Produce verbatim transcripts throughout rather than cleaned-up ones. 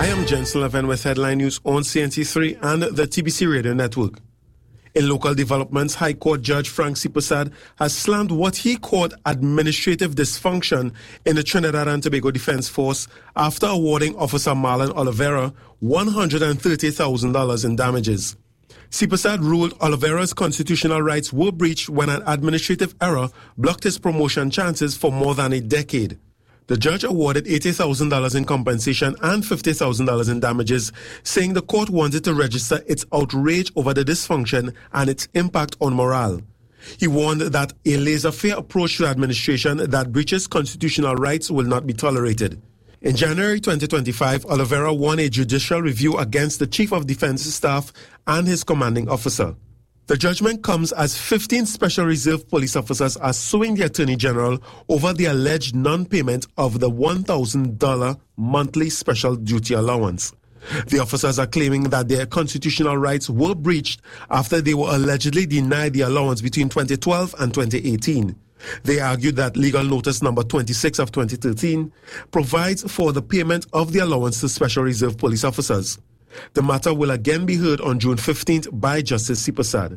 I am Jen Sullivan with Headline News on C N T three and the T B C Radio Network. In local developments, High Court Judge Frank C. Prasad has slammed what he called administrative dysfunction in the Trinidad and Tobago Defense Force after awarding Officer Marlon Oliveira one hundred thirty thousand dollars in damages. C. Prasad ruled Oliveira's constitutional rights were breached when an administrative error blocked his promotion chances for more than a decade. The judge awarded eighty thousand dollars in compensation and fifty thousand dollars in damages, saying the court wanted to register its outrage over the dysfunction and its impact on morale. He warned that a laissez-faire approach to administration that breaches constitutional rights will not be tolerated. In January twenty twenty-five, Oliveira won a judicial review against the Chief of Defense Staff and his commanding officer. The judgment comes as fifteen Special Reserve Police officers are suing the Attorney General over the alleged non-payment of the one thousand dollars monthly special duty allowance. The officers are claiming that their constitutional rights were breached after they were allegedly denied the allowance between twenty twelve and twenty eighteen. They argued that legal notice number twenty-six of twenty thirteen provides for the payment of the allowance to Special Reserve Police officers. The matter will again be heard on June fifteenth by Justice C. Prasad.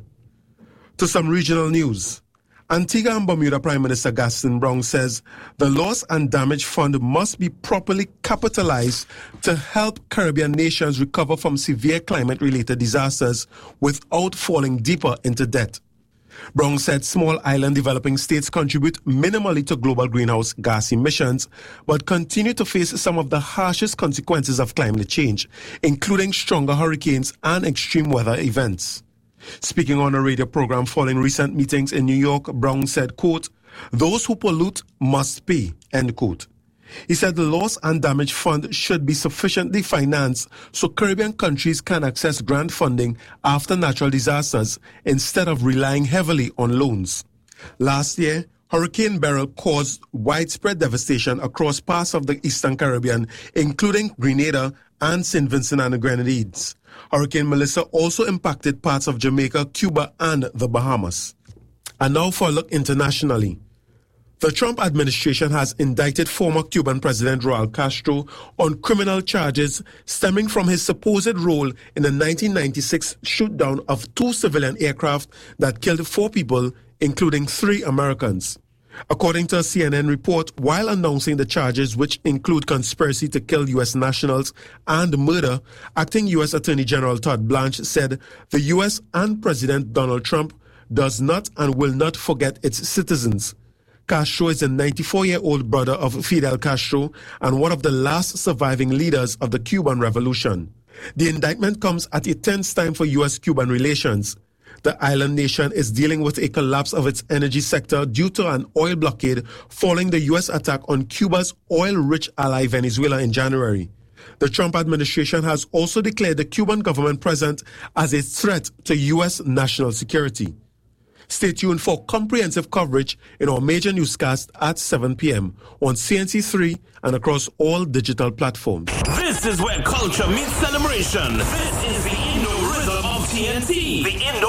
To some regional news. Antigua and Bermuda Prime Minister Gaston Browne says the loss and damage fund must be properly capitalized to help Caribbean nations recover from severe climate-related disasters without falling deeper into debt. Browne said small island developing states contribute minimally to global greenhouse gas emissions, but continue to face some of the harshest consequences of climate change, including stronger hurricanes and extreme weather events. Speaking on a radio program following recent meetings in New York, Browne said, quote, "Those who pollute must pay," end quote. He said the loss and damage fund should be sufficiently financed so Caribbean countries can access grant funding after natural disasters instead of relying heavily on loans. Last year, Hurricane Beryl caused widespread devastation across parts of the Eastern Caribbean, including Grenada and Saint Vincent and the Grenadines. Hurricane Melissa also impacted parts of Jamaica, Cuba, and the Bahamas. And now for a look internationally. The Trump administration has indicted former Cuban President Raul Castro on criminal charges stemming from his supposed role in the nineteen ninety-six shoot-down of two civilian aircraft that killed four people, including three Americans. According to a C N N report, while announcing the charges, which include conspiracy to kill U S nationals and murder, acting U S Attorney General Todd Blanche said the U S and President Donald Trump does not and will not forget its citizens. Castro is the ninety-four-year-old brother of Fidel Castro and one of the last surviving leaders of the Cuban Revolution. The indictment comes at a tense time for U S-Cuban relations. The island nation is dealing with a collapse of its energy sector due to an oil blockade following the U S attack on Cuba's oil-rich ally Venezuela in January. The Trump administration has also declared the Cuban government present as a threat to U S national security. Stay tuned for comprehensive coverage in our major newscast at seven p.m. on C N T three and across all digital platforms. This is where culture meets celebration. This is the Indo Rhythm of T N T. The Indo